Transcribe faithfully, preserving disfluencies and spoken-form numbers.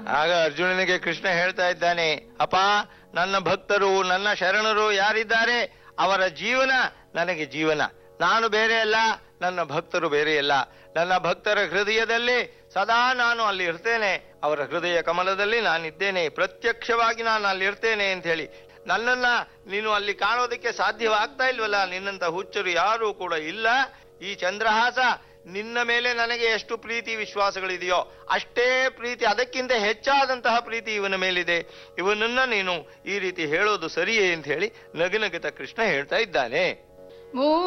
ಆಗ ಅರ್ಜುನನಿಗೆ ಕೃಷ್ಣ ಹೇಳ್ತಾ ಇದ್ದಾನೆ, ಅಪ್ಪ, ನನ್ನ ಭಕ್ತರು, ನನ್ನ ಶರಣರು ಯಾರಿದ್ದಾರೆ ಅವರ ಜೀವನ ನನಗೆ ಜೀವನ. ನಾನು ಬೇರೆ ಅಲ್ಲ, ನನ್ನ ಭಕ್ತರು ಬೇರೆ ಅಲ್ಲ. ನನ್ನ ಭಕ್ತರ ಹೃದಯದಲ್ಲಿ ಸದಾ ನಾನು ಅಲ್ಲಿ ಇರ್ತೇನೆ, ಅವರ ಹೃದಯ ಕಮಲದಲ್ಲಿ ನಾನಿದ್ದೇನೆ, ಪ್ರತ್ಯಕ್ಷವಾಗಿ ನಾನು ಅಲ್ಲಿ ಇರ್ತೇನೆ ಅಂತ ಹೇಳಿ. ನನ್ನನ್ನ ನೀನು ಅಲ್ಲಿ ಕಾಣೋದಕ್ಕೆ ಸಾಧ್ಯವಾಗ್ತಾ ಇಲ್ವಲ್ಲ, ನಿನ್ನಂತ ಹುಚ್ಚರು ಯಾರೂ ಕೂಡ ಇಲ್ಲ. ಈ ಚಂದ್ರಹಾಸ ನಿನ್ನ ಮೇಲೆ ನನಗೆ ಎಷ್ಟು ಪ್ರೀತಿ ವಿಶ್ವಾಸಗಳಿದೆಯೋ ಅಷ್ಟೇ ಪ್ರೀತಿ, ಅದಕ್ಕಿಂತ ಹೆಚ್ಚಾದಂತಹ ಪ್ರೀತಿ ಇವನ ಮೇಲಿದೆ. ಇವನನ್ನ ನೀನು ಈ ರೀತಿ ಹೇಳೋದು ಸರಿಯೇ ಅಂತ ಹೇಳಿ ನಗುನಗುತ್ತಾ ಕೃಷ್ಣ ಹೇಳ್ತಾ ಇದ್ದಾನೆ.